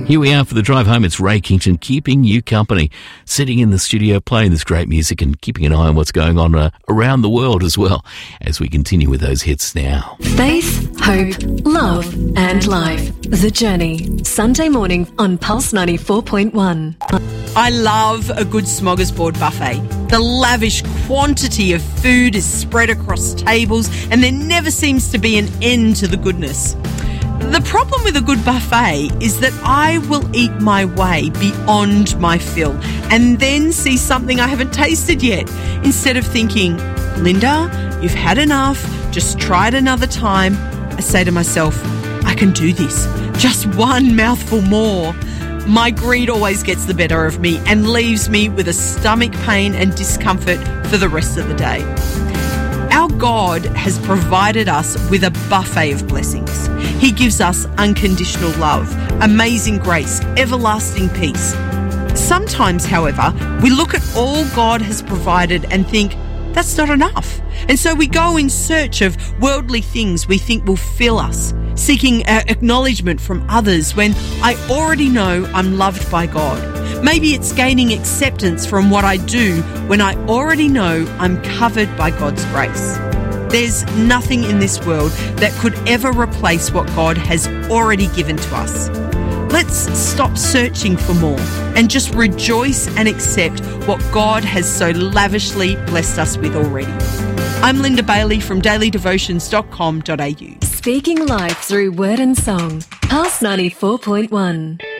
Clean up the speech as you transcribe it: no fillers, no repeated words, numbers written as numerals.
Here we are for the drive home. It's Ray Kington keeping you company, sitting in the studio playing this great music and keeping an eye on what's going on around the world as well as we continue with those hits now. Faith, hope, love and life. The Journey. Sunday morning on Pulse 94.1. I love a good smorgasbord buffet. The lavish quantity of food is spread across tables and there never seems to be an end to the goodness. The problem with a good buffet is that I will eat my way beyond my fill and then see something I haven't tasted yet. Instead of thinking, Linda, you've had enough, just try it another time, I say to myself, I can do this, just one mouthful more. My greed always gets the better of me and leaves me with a stomach pain and discomfort for the rest of the day. Our God has provided us with a buffet of blessings. He gives us unconditional love, amazing grace, everlasting peace. Sometimes, however, we look at all God has provided and think, that's not enough. And so we go in search of worldly things we think will fill us, seeking acknowledgement from others when I already know I'm loved by God. Maybe it's gaining acceptance from what I do when I already know I'm covered by God's grace. There's nothing in this world that could ever replace what God has already given to us. Let's stop searching for more and just rejoice and accept what God has so lavishly blessed us with already. I'm Linda Bailey from dailydevotions.com.au. Speaking life through word and song. Pulse 94.1.